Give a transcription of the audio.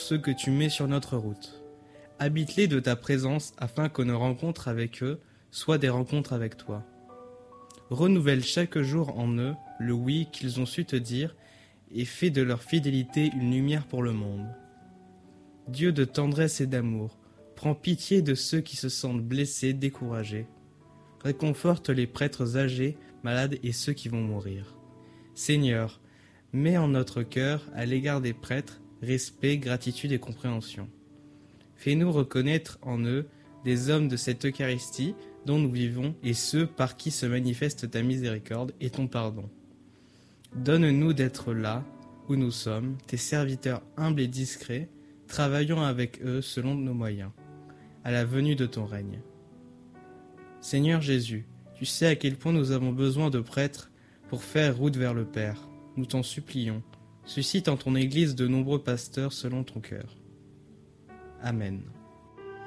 ceux que tu mets sur notre route. Habite-les de ta présence afin que nos rencontres avec eux soient des rencontres avec toi. Renouvelle chaque jour en eux le oui qu'ils ont su te dire et fais de leur fidélité une lumière pour le monde. Dieu de tendresse et d'amour, prends pitié de ceux qui se sentent blessés, découragés. Réconforte les prêtres âgés, malades et ceux qui vont mourir. Seigneur, mets en notre cœur, à l'égard des prêtres, respect, gratitude et compréhension. Fais-nous reconnaître en eux des hommes de cette Eucharistie dont nous vivons et ceux par qui se manifeste ta miséricorde et ton pardon. Donne-nous d'être là où nous sommes, tes serviteurs humbles et discrets, travaillons avec eux selon nos moyens, à la venue de ton règne. Seigneur Jésus, tu sais à quel point nous avons besoin de prêtres pour faire route vers le Père. Nous t'en supplions, suscite en ton Église de nombreux pasteurs selon ton cœur. Amen.